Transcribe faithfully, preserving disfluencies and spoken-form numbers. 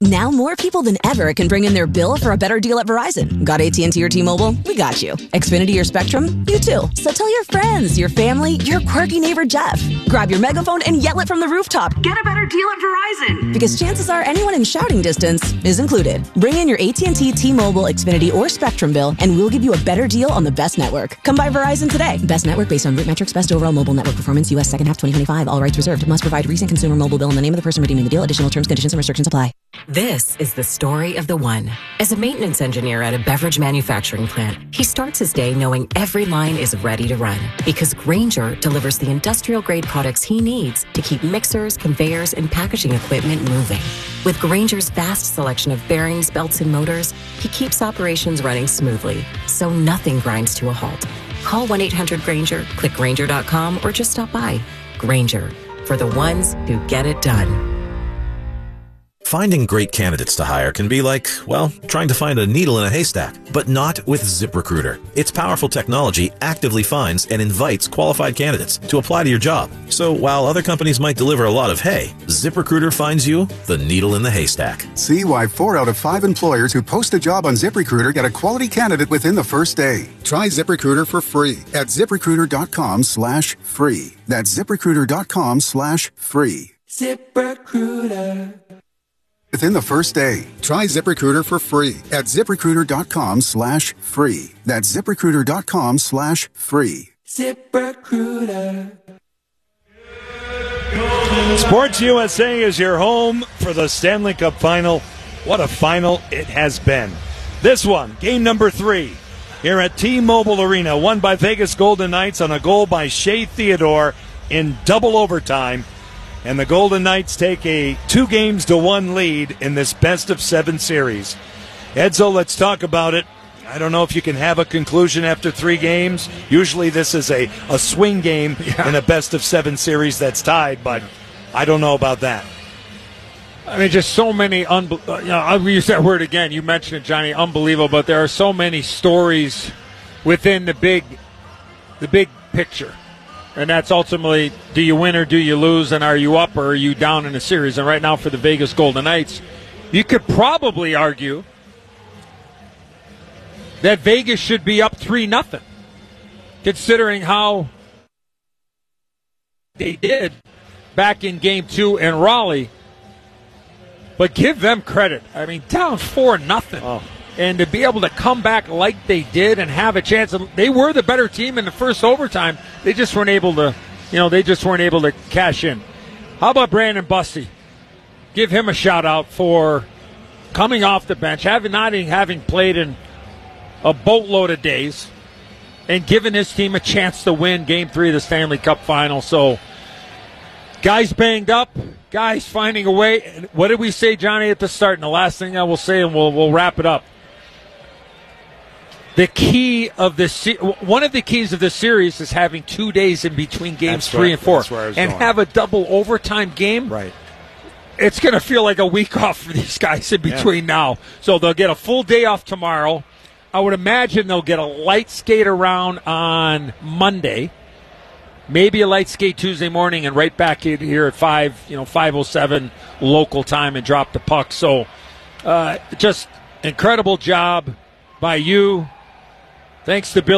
Now more people than ever can bring in their bill for a better deal at Verizon. Got A T and T or T-Mobile? We got you. Xfinity or Spectrum? You too. So tell your friends, your family, your quirky neighbor Jeff. Grab your megaphone and yell it from the rooftop. Get a better deal at Verizon. Because chances are anyone in shouting distance is included. Bring in your A T and T, T-Mobile, Xfinity, or Spectrum bill, and we'll give you a better deal on the best network. Come by Verizon today. Best network based on root metrics, best overall mobile network performance, U S second half twenty twenty-five. All rights reserved. Must provide recent consumer mobile bill and the name of the person redeeming the deal. Additional terms, conditions, and restrictions apply. This is the story of the one. As a maintenance engineer at a beverage manufacturing plant, he starts his day knowing every line is ready to run because Grainger delivers the industrial-grade products he needs to keep mixers, conveyors, and packaging equipment moving. With Grainger's vast selection of bearings, belts, and motors, he keeps operations running smoothly, so nothing grinds to a halt. Call one eight hundred Grainger, click Grainger dot com, or just stop by. Grainger, for the ones who get it done. Finding great candidates to hire can be like, well, trying to find a needle in a haystack, but not with ZipRecruiter. Its powerful technology actively finds and invites qualified candidates to apply to your job. So while other companies might deliver a lot of hay, ZipRecruiter finds you the needle in the haystack. See why four out of five employers who post a job on ZipRecruiter get a quality candidate within the first day. Try ZipRecruiter for free at ZipRecruiter.com slash free. That's ZipRecruiter.com slash free. ZipRecruiter. Within the first day. Try ZipRecruiter for free at ZipRecruiter.com slash free. That's ZipRecruiter.com slash free. ZipRecruiter. Sports U S A is your home for the Stanley Cup Final. What a final it has been. This one, game number three, here at T-Mobile Arena, won by Vegas Golden Knights on a goal by Shea Theodore in double overtime. And the Golden Knights take a two games to one lead in this best of seven series. Edzo, let's talk about it. I don't know if you can have a conclusion after three games. Usually this is a, a swing game yeah. in a best of seven series that's tied, but I don't know about that. I mean, just so many, unbe- you know, I'll use that word again. You mentioned it, Johnny, unbelievable, but there are so many stories within the big, the big picture. And that's ultimately, do you win or do you lose, and are you up or are you down in a series? And right now for the Vegas Golden Knights, you could probably argue that Vegas should be up three nothing, considering how they did back in Game two in Raleigh. But give them credit. I mean, down four nothing. Oh. And to be able to come back like they did and have a chance, they were the better team in the first overtime. They just weren't able to, you know, they just weren't able to cash in. How about Brandon Busty? Give him a shout out for coming off the bench, having not even having played in a boatload of days, and giving his team a chance to win Game Three of the Stanley Cup Final. So, guys banged up. Guys finding a way. What did we say, Johnny, at the start? And the last thing I will say, and we'll we'll wrap it up. The key of this, one of the keys of this series is having two days in between games That's three right. and four, and going. have a double overtime game. Right. It's going to feel like a week off for these guys in between yeah. now. So they'll get a full day off tomorrow. I would imagine they'll get a light skate around on Monday. Maybe a light skate Tuesday morning and right back in here at five, you know, five oh seven local time and drop the puck. So uh, just incredible job by you. Thanks to Bill.